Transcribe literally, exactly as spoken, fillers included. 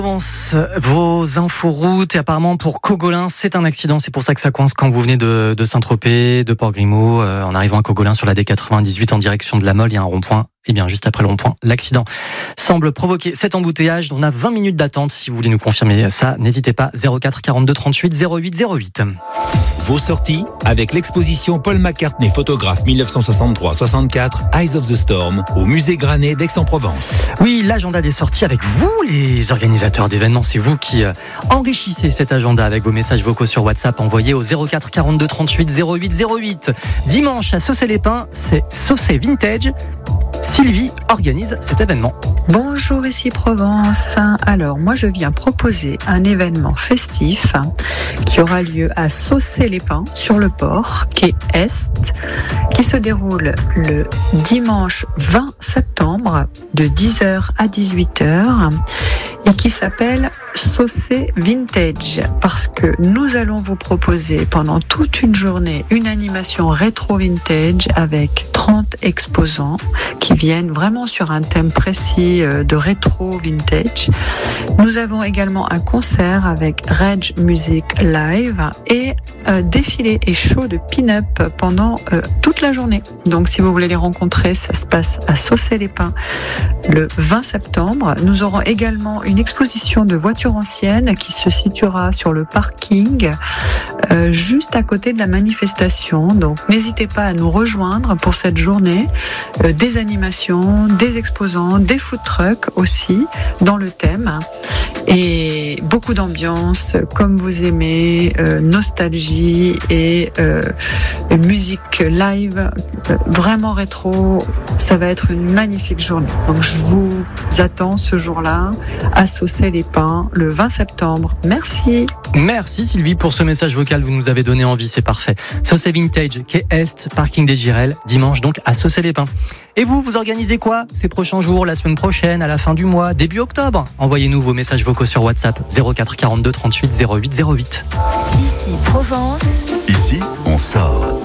Vos infos routes et apparemment pour Cogolin, c'est un accident. C'est pour ça que ça coince quand vous venez de, de Saint-Tropez, de Port-Grimaud. Euh, en arrivant à Cogolin sur la D quatre-vingt-dix-huit en direction de la Mole, il y a un rond-point. Et bien, juste après le rond-point, l'accident semble provoquer cet embouteillage. On a vingt minutes d'attente. Si vous voulez nous confirmer ça, n'hésitez pas. zéro quatre quarante-deux trente-huit zéro huit zéro huit. Vos sorties avec l'exposition Paul McCartney photographe dix-neuf cent soixante-trois soixante-quatre Eyes of the Storm au musée Granet d'Aix-en-Provence. Oui, l'agenda des sorties avec vous, les organisateurs d'événements. C'est vous qui euh, enrichissez cet agenda avec vos messages vocaux sur WhatsApp envoyés au zéro quatre quarante-deux trente-huit zéro huit zéro huit. Dimanche à Saucey-les-Pins, c'est Saucey Vintage. Sylvie organise cet événement. Bonjour, ici Provence. Alors, moi, je viens proposer un événement festif qui aura lieu à Saucey-les-Pins, sur le port, quai Est, qui se déroule le dimanche vingt septembre de dix heures à dix-huit heures et qui s'appelle Saucey Vintage, parce que nous allons vous proposer pendant toute une journée une animation rétro vintage avec trente exposants qui viennent vraiment sur un thème précis de rétro vintage. Nous avons également un concert avec Reg Music Live et un défilé et show de pin-up pendant euh, toute la journée. Donc si vous voulez les rencontrer, ça se passe à Saucey-les-Pins le vingt septembre. Nous aurons également une exposition de voitures anciennes qui se situera sur le parking euh, juste à côté de la manifestation. Donc n'hésitez pas à nous rejoindre pour cette journée. Euh, des animations, des exposants, des food trucks aussi dans le thème et beaucoup d'ambiance comme vous aimez, euh, nostalgie et euh, musique live, euh, vraiment rétro. Ça va être une magnifique journée. Donc je vous attends ce jour-là à Saucey-les-Pins le vingt septembre. Merci. Merci Sylvie pour ce message vocal, vous nous avez donné envie, c'est parfait. Saucey Vintage, quai Est, parking des Girelles, dimanche donc à Saucey-les-Pins. Et vous, vous organisez quoi ces prochains jours, la semaine prochaine, à la fin du mois, début octobre? Envoyez-nous vos messages vocaux sur WhatsApp zéro quatre quarante-deux trente-huit zéro huit zéro huit. Ici Provence. Ici, on sort.